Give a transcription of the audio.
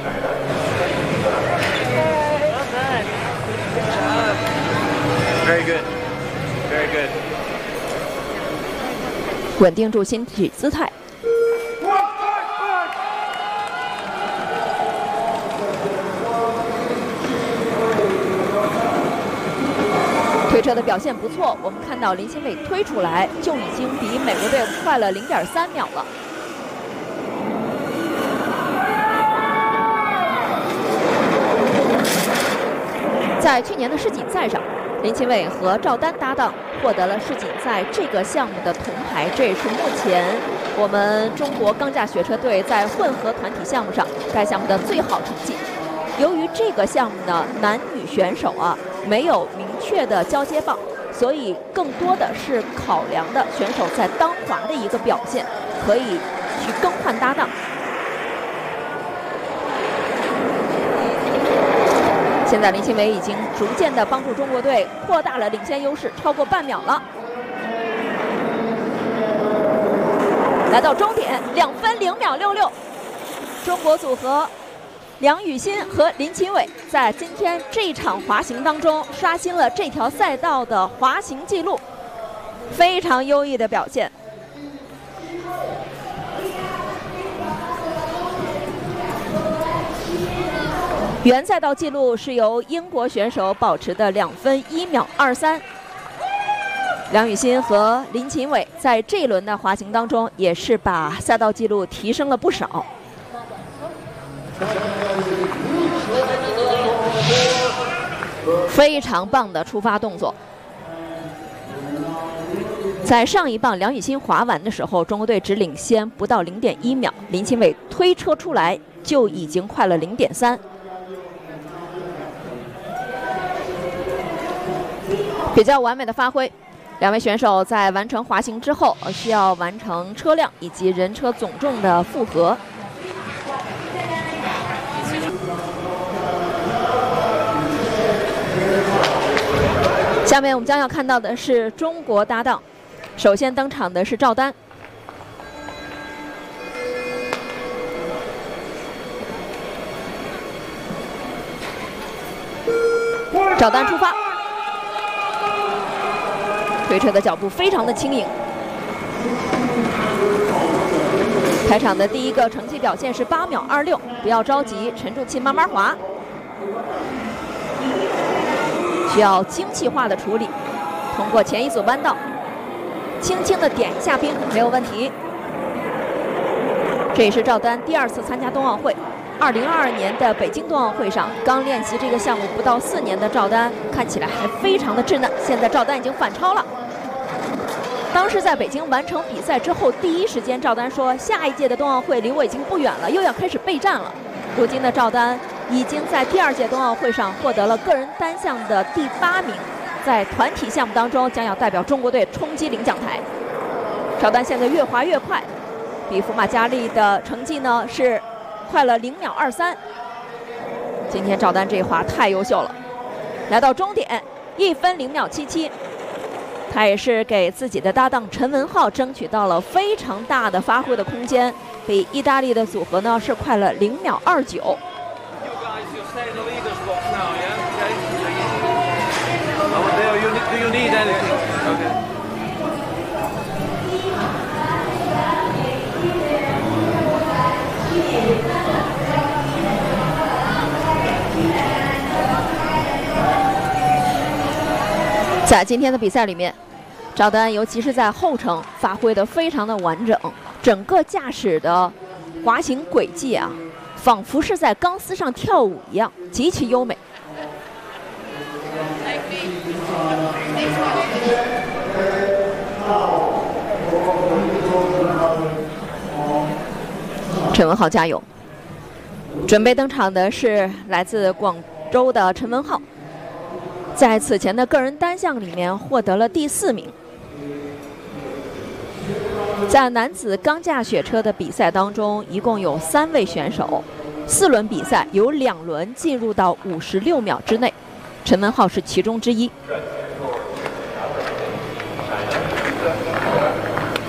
Very good. Very good. 稳定住身体姿态。推车的表现不错，我们看到林心伟推出来就已经比美国队快了0.3秒了。在去年的世锦赛上，林清伟和赵丹搭档获得了世锦赛这个项目的铜牌，这也是目前我们中国钢架雪车队在混合团体项目上该项目的最好成绩。由于这个项目呢，男女选手没有明确的交接棒，所以更多的是考量的选手在当滑的一个表现，可以去更换搭档。现在林清伟已经逐渐的帮助中国队扩大了领先优势，超过半秒了。来到终点，2分0秒66，中国组合梁雨欣和林清伟在今天这场滑行当中刷新了这条赛道的滑行记录，非常优异的表现。原赛道记录是由英国选手保持的2分1秒23。梁雨欣和林清伟在这一轮的滑行当中，也是把赛道记录提升了不少。非常棒的出发动作。在上一棒梁雨欣滑完的时候，中国队只领先不到0.1秒，林清伟推车出来就已经快了0.3。比较完美的发挥，两位选手在完成滑行之后，需要完成车辆以及人车总重的复合。下面我们将要看到的是中国搭档，首先登场的是赵丹。赵丹出发，推车的脚步非常的轻盈。开场的第一个成绩表现是8秒26，不要着急，沉住气，慢慢滑。需要精细化的处理，通过前一组弯道，轻轻的点一下冰，没有问题。这也是赵丹第2次参加冬奥会。2022年的北京冬奥会上，刚练习这个项目不到4年的赵丹，看起来还非常的稚嫩。现在赵丹已经反超了。当时在北京完成比赛之后，第一时间赵丹说，下一届的冬奥会离我已经不远了，又要开始备战了。如今的赵丹已经在第2届冬奥会上获得了个人单项的第8名，在团体项目当中将要代表中国队冲击领奖台。赵丹现在越滑越快，比福马加利的成绩呢是快了0秒23。今天赵丹这一滑太优秀了，来到终点1分0秒77。他也是给自己的搭档陈文浩争取到了非常大的发挥的空间，比意大利的组合呢是快了0秒29。在今天的比赛里面，赵丹尤其是在后程发挥的非常的完整，整个驾驶的滑行轨迹仿佛是在钢丝上跳舞一样，极其优美。陈文浩加油！准备登场的是来自广州的陈文浩。在此前的个人单项里面获得了第4名。在男子钢架雪车的比赛当中，一共有3位选手，4轮比赛有2轮进入到56秒之内，陈文浩是其中之一。